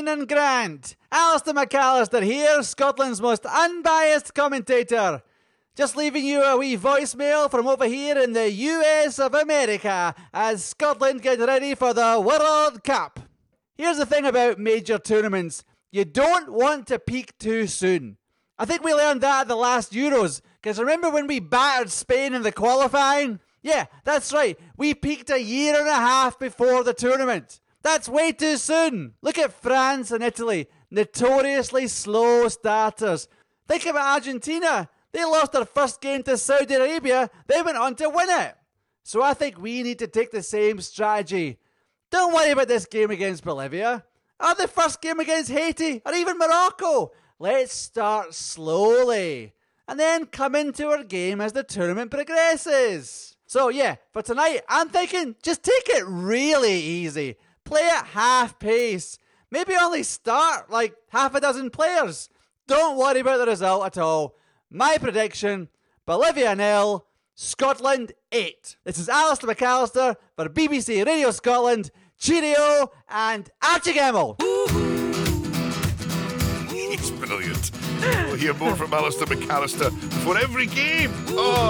Ryan and Grant. Alistair McAllister here, Scotland's most unbiased commentator. Just leaving you a wee voicemail from over here in the US of America as Scotland get ready for the World Cup. Here's the thing about major tournaments. You don't want to peak too soon. I think we learned that at the last Euros, because remember when we battered Spain in the qualifying? Yeah, that's right. We peaked a year and a half before the tournament. That's way too soon. Look at France and Italy, notoriously slow starters. Think about Argentina. They lost their first game to Saudi Arabia. They went on to win it. So I think we need to take the same strategy. Don't worry about this game against Bolivia, or the first game against Haiti, or even Morocco. Let's start slowly, and then come into our game as the tournament progresses. So yeah, for tonight, I'm thinking just take it really easy. Play at half pace. Maybe only start like half a dozen players. Don't worry about the result at all. My prediction, Bolivia 0, Scotland 8. This is Alistair McAllister for BBC Radio Scotland. Cheerio and Archie Gemmill. He's brilliant. We'll hear more from Alistair McAllister before every game. Oh.